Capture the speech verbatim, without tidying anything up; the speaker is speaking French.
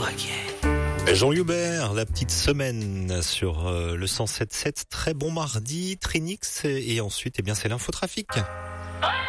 Jean Hubert, la petite semaine sur euh, le cent sept virgule sept. Très bon mardi, Trinix, et ensuite, eh bien, c'est l'infotrafic.